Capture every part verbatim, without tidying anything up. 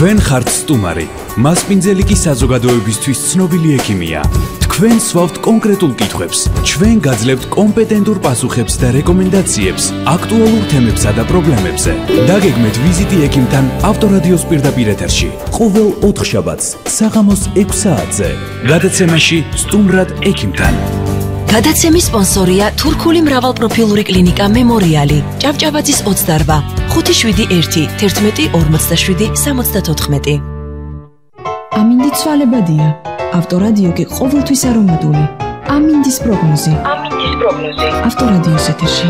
თქვენ ხართ სტუმარი, მასპინძელი კი საზოგადოებისთვის ცნობილი ექიმია. თქვენ სვავთ კონკრეტულ კითხვებს, ჩვენ გაძლევთ კომპეტენტურ პასუხებს და რეკომენდაციებს აქტუალურ თემებსა და პრობლემებზე. დაგეგმეთ ვიზიტი ექიმთან ავტორადიოს პირდაპირ ეთერში, ყოველ ოთხშაბათს საღამოს ექვს საათზე. გადაცემაში სტუმრად ექიმთან. გადაცემის სპონსორია თურქული მრავალპროფილური კლინიკა მემორიალი, ჭავჭავაძის ოცდარვა, ხუთი შვიდი ერთი, თერთმეტი ორმოცდაშვიდი სამოცდათოთხმეტი. ამინდი ცვალებადია. ავტორადიო კი ყოველთვის არომატული. ამინდის პროგნოზი. ამინდის პროგნოზი. ავტორადიოს ეთერში.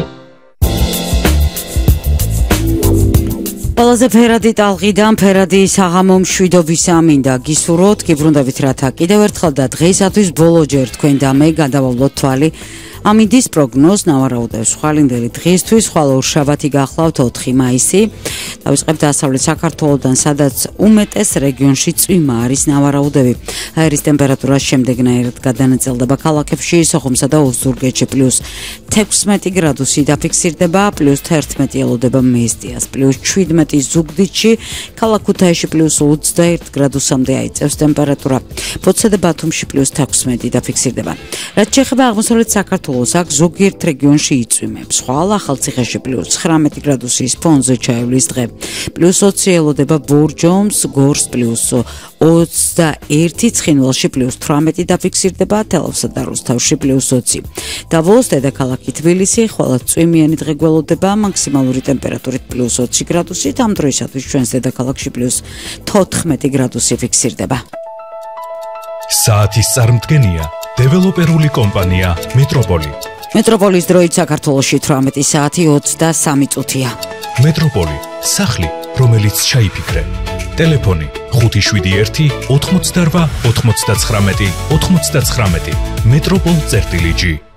ყველაზე ფერადი ტალღიდან ფერადი საღამო მშვიდობის ამინდა გისურვოთ, გიბრუნდებით რათა კიდევ ერთხელ და დღეისათვის ბოლოჯერ თქვენ და მე გადავავლოთ თვალი ამინდის პროგნოზ ნავარაუდევს ხვალინდელი დღისთვის, ხვალ ორშაბათი გახლავთ ოთხი მაისი. დავიწყებთ დასავლეთ საქართველოდან, სადაც უმეტეს რეგიონში წვიმა არის ნავარაუდები. აერის ტემპერატურა შემდეგნაირად გადანაწილდება ქალაქებში, სოხუმსა და ოზურგეთში პლუს თექვსმეტი გრადუსი დაფიქსირდება, პლუს თერთმეტი ელოდება მესტიას, პლუს შვიდმეტი ზუგდიდში, ქალაქ ქუთაისში პლუს ოცდაერთი გრადუსამდე აიწევს ტემპერატურა. ფოთსა და ბათუმში პლუს თექვსმეტი დაფიქსირდება. რაც შეეხება აღმოსავლეთ საქართველოს, აქ ზოგიერთ რეგიონში იწვიმებს. ხვალ ახალციხეში პლუს ცხრამეტი გრადუსის ფონზე ჩაივლის დღე. პლუს ოცი ელოდება ბორჯომს, გორს პლუს ოცდაერთი, ცხინვალში პლუს თვრამეტი დაფიქსირდება, თელავსა და რუსთავში პლუს ოცი. დავოს დედაქალაქი თბილისი, ხვალად წვიმიანი დღე გველოდება, მაქსიმალური ტემპერატურით პლუს ოცი გრადუსით, ამ დროისათვის ჩვენს დედაქალაქში პლუს თოთხმეტი გრადუსი ფიქსირდება. საათის წარმდგენია დეველოპერული კომპანია მეტროპოლი. მეტროპოლის დროით საქართველოში თვრამეტი საათი ოცდასამი წუთია. მეტროპოლი, სახლი, რომელიც ჩაიფიქრე. ტელეფონი ხუთი შვიდი ერთი, ოთხმოცდარვა, ოთხმოცდაცხრამეტი, ოთხმოცდაცხრამეტი. მეტროპოლ წერტილი ჯი.